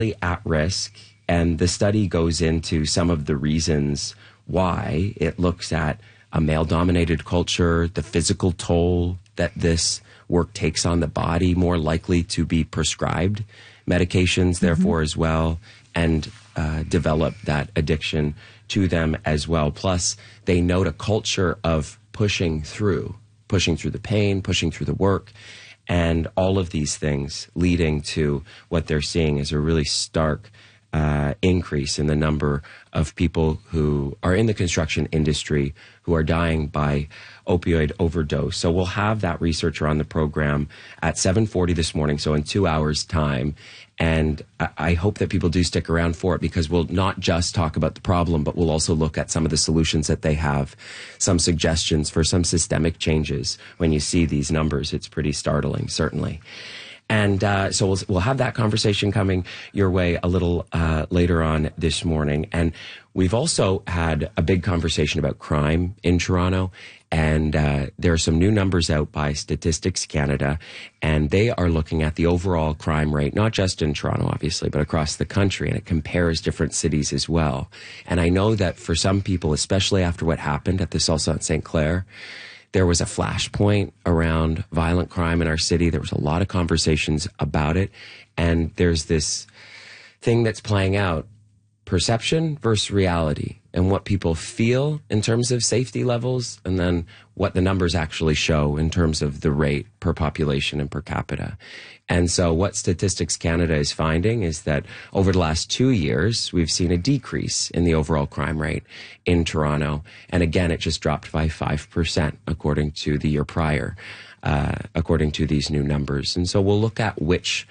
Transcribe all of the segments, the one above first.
at risk, and the study goes into some of the reasons why. It looks at a male-dominated culture, the physical toll that this work takes on the body, more likely to be prescribed medications, therefore, as well, and develop that addiction to them as well. Plus, they note a culture of pushing through the pain, pushing through the work, and all of these things leading to what they're seeing is a really stark increase in the number of people who are in the construction industry who are dying by opioid overdose. So we'll have that researcher on the program at 7:40 this morning, so in 2 hours' time. And I hope that people do stick around for it, because we'll not just talk about the problem, but we'll also look at some of the solutions that they have, some suggestions for some systemic changes. When you see these numbers, it's pretty startling, certainly. And so we'll have that conversation coming your way a little later on this morning. And we've also had a big conversation about crime in Toronto. And there are some new numbers out by Statistics Canada, and they are looking at the overall crime rate, not just in Toronto, obviously, but across the country, and it compares different cities as well. And I know that for some people, especially after what happened at the Sault Ste. Claire, there was a flashpoint around violent crime in our city. There was a lot of conversations about it, and there's this thing that's playing out, perception versus reality, and what people feel in terms of safety levels, and then what the numbers actually show in terms of the rate per population and per capita. And so what Statistics Canada is finding is that over the last 2 years, we've seen a decrease in the overall crime rate in Toronto. And again, it just dropped by 5% according to the year prior, according to these new numbers. And so we'll look at which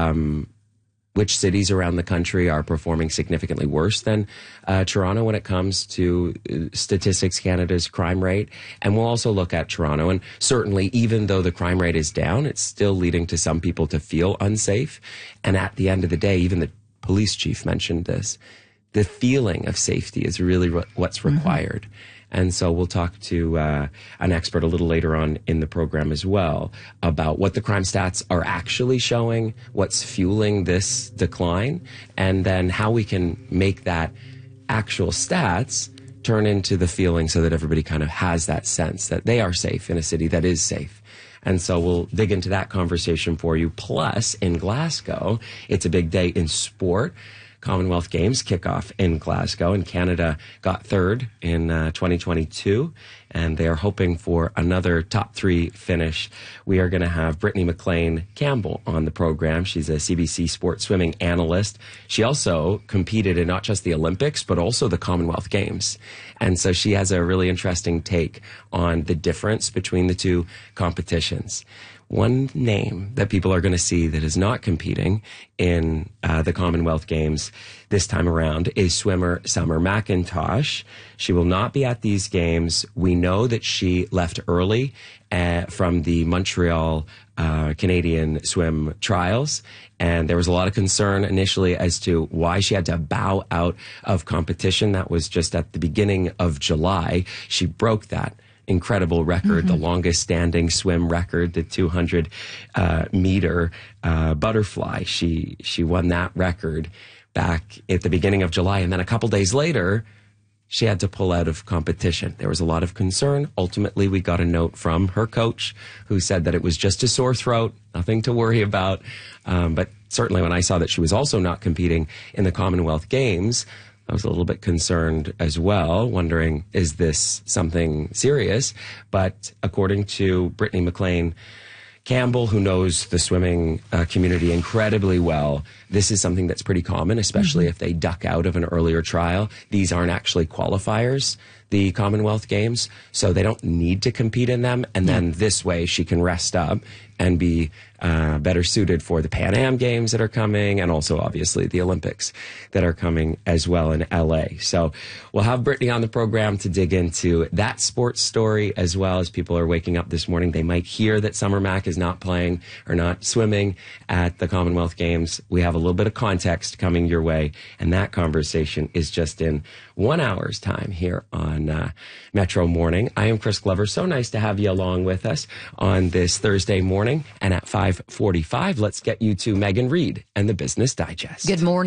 cities around the country are performing significantly worse than Toronto when it comes to Statistics Canada's crime rate. And we'll also look at Toronto. And certainly, even though the crime rate is down, it's still leading to some people to feel unsafe. And at the end of the day, even the police chief mentioned this, the feeling of safety is really what's required. And so we'll talk to an expert a little later on in the program as well about what the crime stats are actually showing, what's fueling this decline, and then how we can make that actual stats turn into the feeling so that everybody kind of has that sense that they are safe in a city that is safe. And so we'll dig into that conversation for you. Plus, in Glasgow, it's a big day in sport. Commonwealth Games kickoff in Glasgow, and Canada got third in 2022, and they are hoping for another top 3 finish. We are going to have Brittany McLean Campbell on the program. She's a CBC sports swimming analyst. She also competed in not just the Olympics, but also the Commonwealth Games. And so she has a really interesting take on the difference between the two competitions. One name that people are going to see that is not competing in the Commonwealth Games this time around is swimmer Summer McIntosh. She will not be at these games. We know that she left early from the Montreal Canadian swim trials, and there was a lot of concern initially as to why she had to bow out of competition. That was just at the beginning of July. She broke that incredible record, the longest standing swim record, the 200 meter butterfly. She won that record back at the beginning of July. And then a couple days later, she had to pull out of competition. There was a lot of concern. Ultimately, we got a note from her coach who said that it was just a sore throat, nothing to worry about. But certainly when I saw that she was also not competing in the Commonwealth Games, I was a little bit concerned as well, wondering, is this something serious? But according to Brittany McLean Campbell, who knows the swimming community incredibly well, this is something that's pretty common, especially if they duck out of an earlier trial. These aren't actually qualifiers, the Commonwealth Games, so they don't need to compete in them. And then this way she can rest up and be better suited for the Pan Am Games that are coming, and also obviously the Olympics that are coming as well in LA. So we'll have Brittany on the program to dig into that sports story, as well as people are waking up this morning. They might hear that Summer Mac is not playing or not swimming at the Commonwealth Games. We have a little bit of context coming your way, and that conversation is just in 1 hour's time here on Metro Morning. I am Chris Glover. So nice to have you along with us on this Thursday morning. And at 5:45, let's get you to Megan Reid and the Business Digest. Good morning.